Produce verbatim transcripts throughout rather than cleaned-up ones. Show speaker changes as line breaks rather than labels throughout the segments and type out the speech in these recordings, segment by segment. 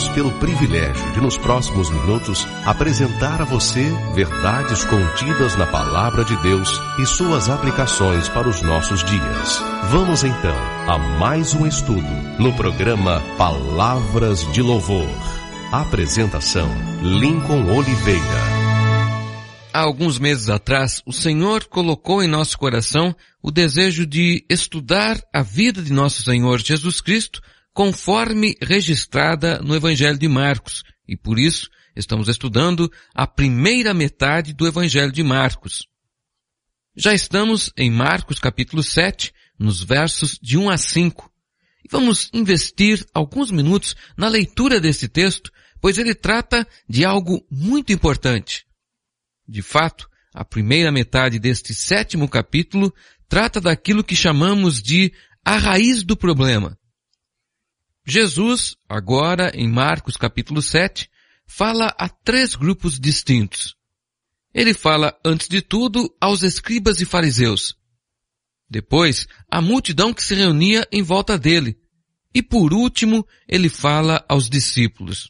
Deus pelo privilégio de, nos próximos minutos, apresentar a você verdades contidas na Palavra de Deus e suas aplicações para os nossos dias. Vamos então a mais um estudo no programa Palavras de Louvor. Apresentação: Lincoln Oliveira.
Há alguns meses atrás, o Senhor colocou em nosso coração o desejo de estudar a vida de nosso Senhor Jesus Cristo conforme registrada no Evangelho de Marcos, e por isso estamos estudando a primeira metade do Evangelho de Marcos. Já estamos em Marcos capítulo sete, nos versos de um a cinco, e vamos investir alguns minutos na leitura desse texto, pois ele trata de algo muito importante. De fato, a primeira metade deste sétimo capítulo trata daquilo que chamamos de a raiz do problema. Jesus, agora em Marcos capítulo sete, fala a três grupos distintos. Ele fala, antes de tudo, aos escribas e fariseus. Depois, à multidão que se reunia em volta dele. E por último, ele fala aos discípulos.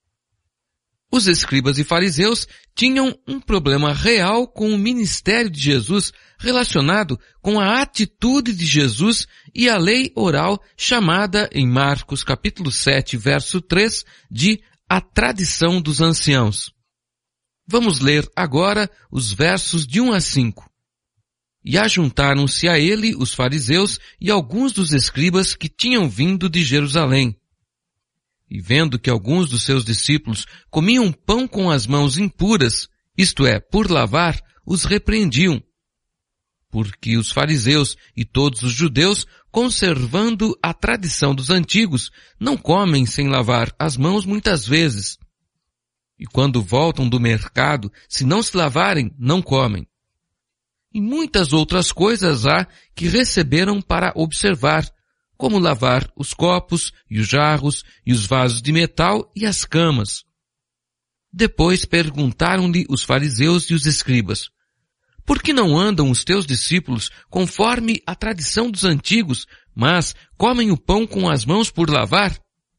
Os escribas e fariseus tinham um problema real com o ministério de Jesus relacionado com a atitude de Jesus e a lei oral chamada em Marcos capítulo sete, verso três, de a tradição dos anciãos. Vamos ler agora os versos de um a cinco. E ajuntaram-se a ele os fariseus e alguns dos escribas que tinham vindo de Jerusalém. E vendo que alguns dos seus discípulos comiam pão com as mãos impuras, isto é, por lavar, os repreendiam. Porque os fariseus e todos os judeus, conservando a tradição dos antigos, não comem sem lavar as mãos muitas vezes. E quando voltam do mercado, se não se lavarem, não comem. E muitas outras coisas há que receberam para observar, como lavar os copos e os jarros e os vasos de metal e as camas. Depois perguntaram-lhe os fariseus e os escribas: por que não andam os teus discípulos conforme a tradição dos antigos, mas comem o pão com as mãos por lavar?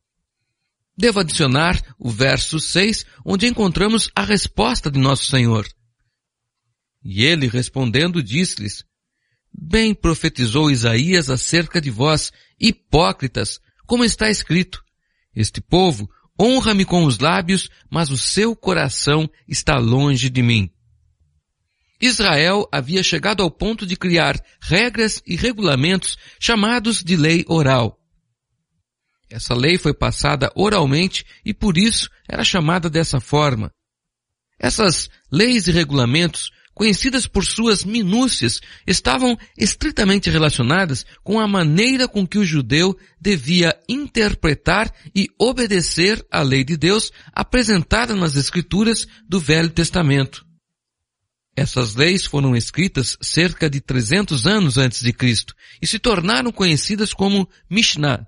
Devo adicionar o verso seis, onde encontramos a resposta de nosso Senhor. E ele, respondendo, disse-lhes: bem profetizou Isaías acerca de vós, hipócritas, como está escrito: este povo honra-me com os lábios, mas o seu coração está longe de mim. Israel havia chegado ao ponto de criar regras e regulamentos chamados de lei oral. Essa lei foi passada oralmente e por isso era chamada dessa forma. Essas leis e regulamentos, conhecidas por suas minúcias, estavam estritamente relacionadas com a maneira com que o judeu devia interpretar e obedecer a lei de Deus apresentada nas Escrituras do Velho Testamento. Essas leis foram escritas cerca de trezentos anos antes de Cristo e se tornaram conhecidas como Mishnah.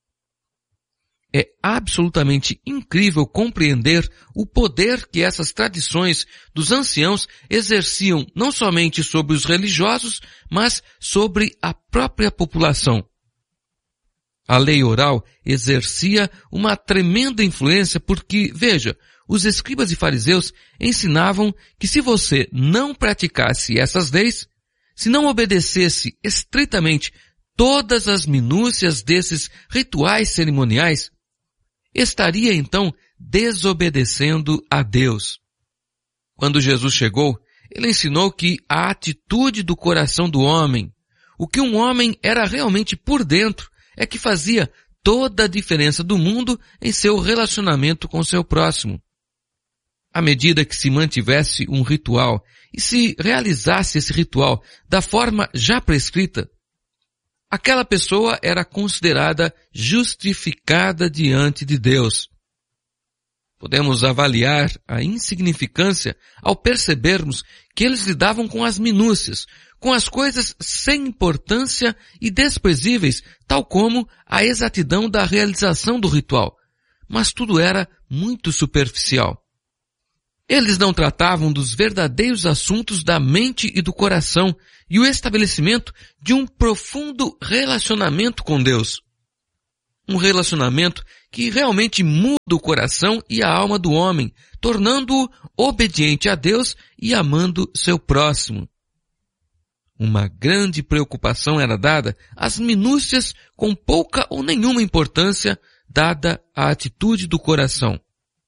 É absolutamente incrível compreender o poder que essas tradições dos anciãos exerciam não somente sobre os religiosos, mas sobre a própria população. A lei oral exercia uma tremenda influência porque, veja, os escribas e fariseus ensinavam que se você não praticasse essas leis, se não obedecesse estritamente todas as minúcias desses rituais cerimoniais, estaria então desobedecendo a Deus. Quando Jesus chegou, ele ensinou que a atitude do coração do homem, o que um homem era realmente por dentro, é que fazia toda a diferença do mundo em seu relacionamento com seu próximo. À medida que se mantivesse um ritual e se realizasse esse ritual da forma já prescrita, aquela pessoa era considerada justificada diante de Deus. Podemos avaliar a insignificância ao percebermos que eles lidavam com as minúcias, com as coisas sem importância e desprezíveis, tal como a exatidão da realização do ritual. Mas tudo era muito superficial. Eles não tratavam dos verdadeiros assuntos da mente e do coração e o estabelecimento de um profundo relacionamento com Deus. Um relacionamento que realmente muda o coração e a alma do homem, tornando-o obediente a Deus e amando seu próximo. Uma grande preocupação era dada às minúcias com pouca ou nenhuma importância dada à atitude do coração.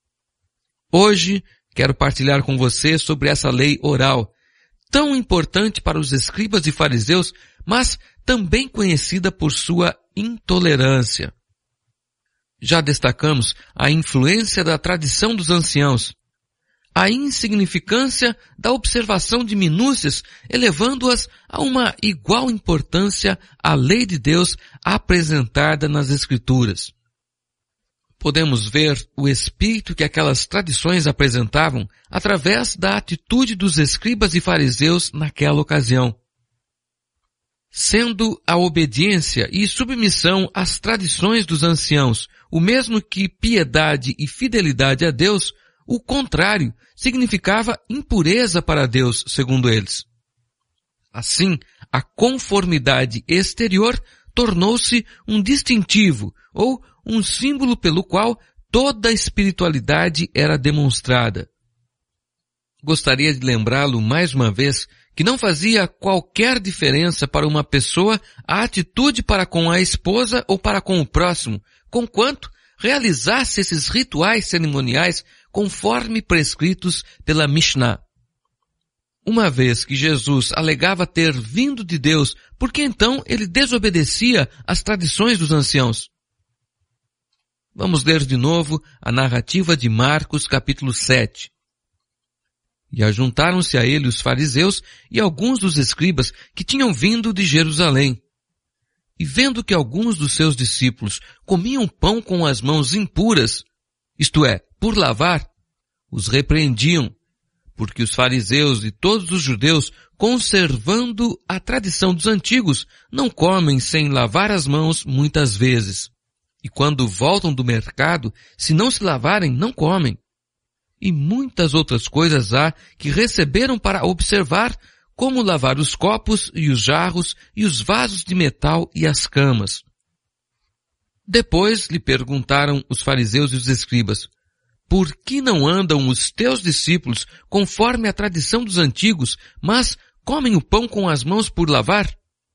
Hoje, quero partilhar com você sobre essa lei oral, tão importante para os escribas e fariseus, mas também conhecida por sua intolerância. Já destacamos a influência da tradição dos anciãos, a insignificância da observação de minúcias, elevando-as a uma igual importância à lei de Deus apresentada nas Escrituras. Podemos ver o espírito que aquelas tradições apresentavam através da atitude dos escribas e fariseus naquela ocasião. Sendo a obediência e submissão às tradições dos anciãos o mesmo que piedade e fidelidade a Deus, o contrário significava impureza para Deus, segundo eles. Assim, a conformidade exterior tornou-se um distintivo ou um símbolo pelo qual toda a espiritualidade era demonstrada. Gostaria de lembrá-lo mais uma vez que não fazia qualquer diferença para uma pessoa a atitude para com a esposa ou para com o próximo, conquanto realizasse esses rituais cerimoniais conforme prescritos pela Mishnah. Uma vez que Jesus alegava ter vindo de Deus, por que então ele desobedecia às tradições dos anciãos? Vamos ler de novo a narrativa de Marcos, capítulo sete. E ajuntaram-se a ele os fariseus e alguns dos escribas que tinham vindo de Jerusalém. E vendo que alguns dos seus discípulos comiam pão com as mãos impuras, isto é, por lavar, os repreendiam, porque os fariseus e todos os judeus, conservando a tradição dos antigos, não comem sem lavar as mãos muitas vezes. E quando voltam do mercado, se não se lavarem, não comem. E muitas outras coisas há que receberam para observar, como lavar os copos e os jarros e os vasos de metal e as camas. Depois lhe perguntaram os fariseus e os escribas: por que não andam os teus discípulos conforme a tradição dos antigos, mas comem o pão com as mãos por lavar?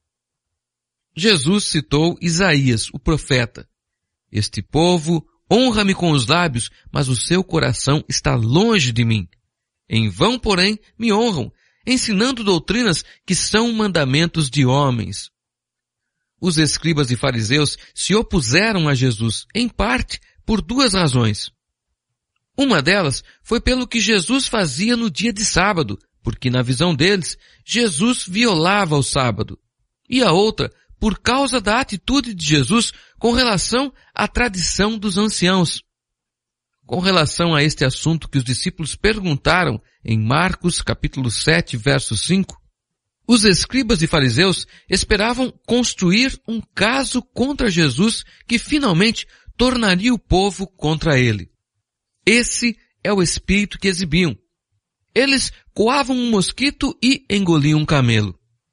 Jesus citou Isaías, o profeta. Este povo honra-me com os lábios, mas o seu coração está longe de mim. Em vão, porém, me honram, ensinando doutrinas que são mandamentos de homens. Os escribas e fariseus se opuseram a Jesus, em parte, por duas razões. Uma delas foi pelo que Jesus fazia no dia de sábado, porque na visão deles, Jesus violava o sábado. E a outra, por causa da atitude de Jesus com relação à tradição dos anciãos. Com relação a este assunto que os discípulos perguntaram em Marcos capítulo sete, verso cinco, os escribas e fariseus esperavam construir um caso contra Jesus que finalmente tornaria o povo contra ele. Esse é o espírito que exibiam. Eles coavam um mosquito e engoliam um camelo.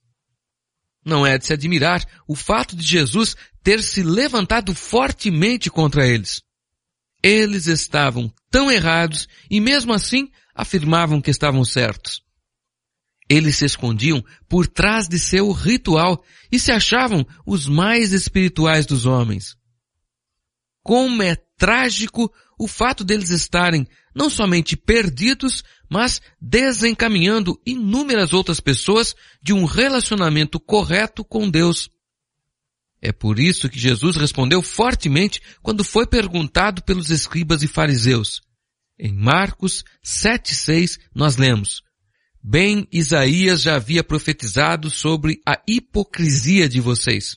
Não é de se admirar o fato de Jesus ter se levantado fortemente contra eles. Eles estavam tão errados e mesmo assim afirmavam que estavam certos. Eles se escondiam por trás de seu ritual e se achavam os mais espirituais dos homens. Como é trágico o fato deles estarem não somente perdidos, mas desencaminhando inúmeras outras pessoas de um relacionamento correto com Deus. É por isso que Jesus respondeu fortemente quando foi perguntado pelos escribas e fariseus. Em Marcos sete, seis, nós lemos: bem, Isaías já havia profetizado sobre a hipocrisia de vocês.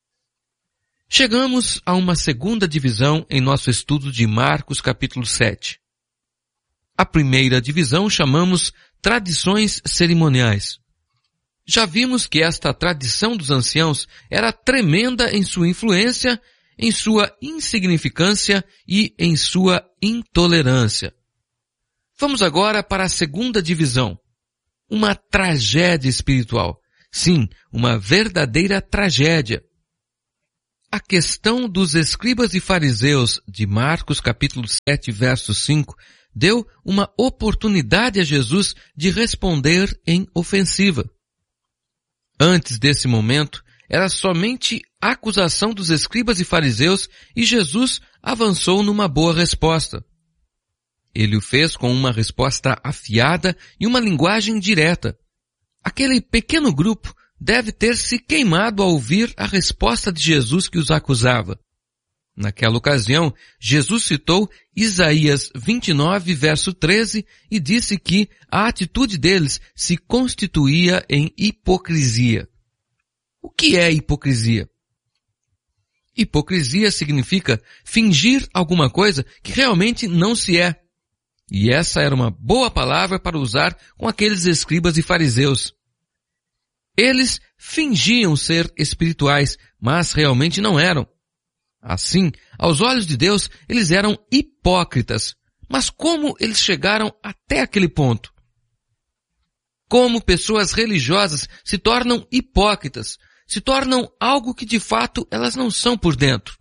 Chegamos a uma segunda divisão em nosso estudo de Marcos capítulo sete. A primeira divisão chamamos tradições cerimoniais. Já vimos que esta tradição dos anciãos era tremenda em sua influência, em sua insignificância e em sua intolerância. Vamos agora para a segunda divisão. Uma tragédia espiritual. Sim, uma verdadeira tragédia. A questão dos escribas e fariseus de Marcos capítulo sete, verso cinco, deu uma oportunidade a Jesus de responder em ofensiva. Antes desse momento, era somente acusação dos escribas e fariseus e Jesus avançou numa boa resposta. Ele o fez com uma resposta afiada e uma linguagem direta. Aquele pequeno grupo deve ter se queimado ao ouvir a resposta de Jesus que os acusava. Naquela ocasião, Jesus citou Isaías vinte e nove, verso treze, e disse que a atitude deles se constituía em hipocrisia. O que é hipocrisia? Hipocrisia significa fingir alguma coisa que realmente não se é. E essa era uma boa palavra para usar com aqueles escribas e fariseus. Eles fingiam ser espirituais, mas realmente não eram. Assim, aos olhos de Deus, eles eram hipócritas. Mas como eles chegaram até aquele ponto? Como pessoas religiosas se tornam hipócritas, se tornam algo que de fato elas não são por dentro?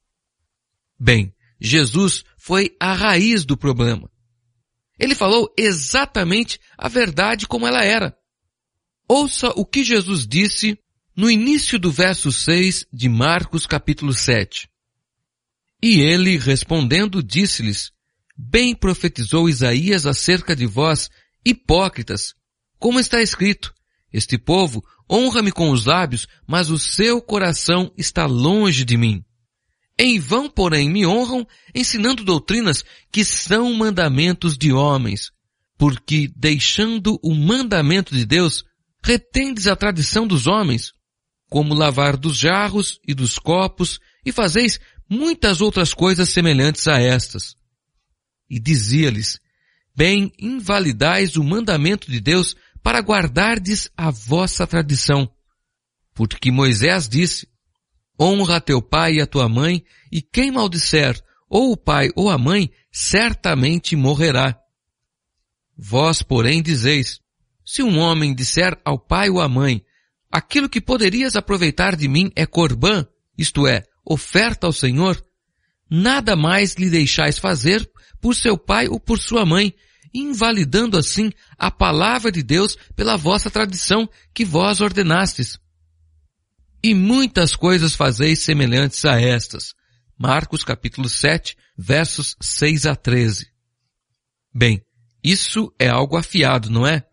Bem, Jesus foi a raiz do problema. Ele falou exatamente a verdade como ela era. Ouça o que Jesus disse no início do verso seis de Marcos capítulo sete. E ele, respondendo, disse-lhes: Bem profetizou Isaías acerca de vós, hipócritas, como está escrito: Este povo honra-me com os lábios, mas o seu coração está longe de mim. Em vão, porém, me honram, ensinando doutrinas que são mandamentos de homens, porque, deixando o mandamento de Deus, retendes a tradição dos homens, como lavar dos jarros e dos copos, e fazeis muitas outras coisas semelhantes a estas. E dizia-lhes: Bem invalidais o mandamento de Deus para guardardes a vossa tradição. Porque Moisés disse: Honra teu pai e a tua mãe, e quem maldisser ou o pai ou a mãe, certamente morrerá. Vós, porém, dizeis: Se um homem disser ao pai ou à mãe: Aquilo que poderias aproveitar de mim é corbã, isto é, oferta ao Senhor, nada mais lhe deixais fazer por seu pai ou por sua mãe, invalidando assim a palavra de Deus pela vossa tradição que vós ordenastes. E muitas coisas fazeis semelhantes a estas. Marcos capítulo sete, versos seis a treze. Bem, isso é algo afiado, não é?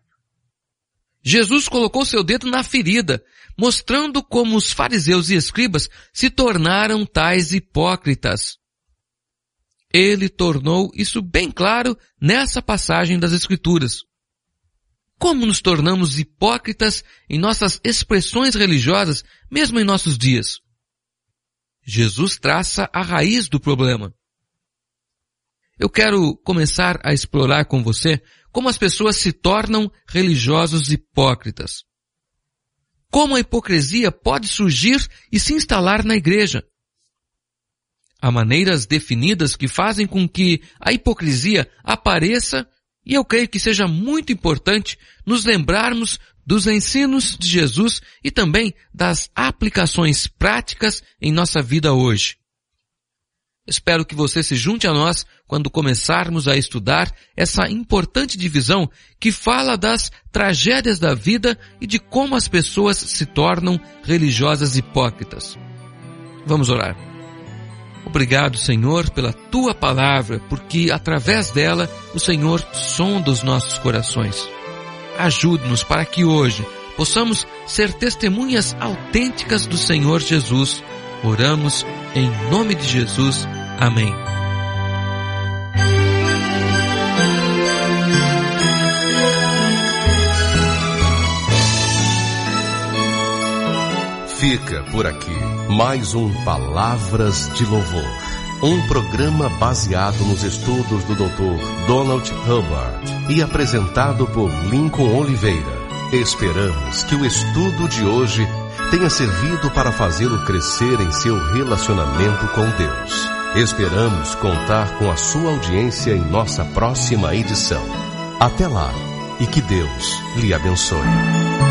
Jesus colocou seu dedo na ferida, mostrando como os fariseus e escribas se tornaram tais hipócritas. Ele tornou isso bem claro nessa passagem das Escrituras. Como nos tornamos hipócritas em nossas expressões religiosas, mesmo em nossos dias? Jesus traça a raiz do problema. Eu quero começar a explorar com você como as pessoas se tornam religiosos hipócritas. Como a hipocrisia pode surgir e se instalar na igreja? Há maneiras definidas que fazem com que a hipocrisia apareça, e eu creio que seja muito importante nos lembrarmos dos ensinos de Jesus e também das aplicações práticas em nossa vida hoje. Espero que você se junte a nós quando começarmos a estudar essa importante divisão que fala das tragédias da vida e de como as pessoas se tornam religiosas hipócritas. Vamos orar. Obrigado, Senhor, pela Tua palavra, porque através dela o Senhor sonda os nossos corações. Ajude-nos para que hoje possamos ser testemunhas autênticas do Senhor Jesus. Oramos em nome de Jesus. Amém.
Fica por aqui mais um Palavras de Louvor, um programa baseado nos estudos do doutor Donald Hubbard e apresentado por Lincoln Oliveira. Esperamos que o estudo de hoje tenha servido para fazê-lo crescer em seu relacionamento com Deus. Esperamos contar com a sua audiência em nossa próxima edição. Até lá e que Deus lhe abençoe.